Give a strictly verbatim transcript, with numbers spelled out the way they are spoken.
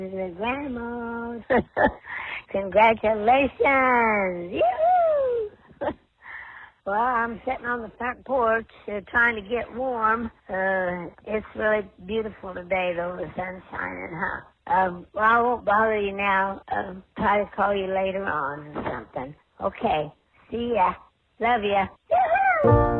The grandma. Congratulations. Yoo-hoo. Well, I'm sitting on the front porch uh, trying to get warm. Uh, it's really beautiful today, though. The sun's shining, huh? Um, well, I won't bother you now. Um, try to call you later on or something. Okay. See ya. Love ya. Yoo-hoo.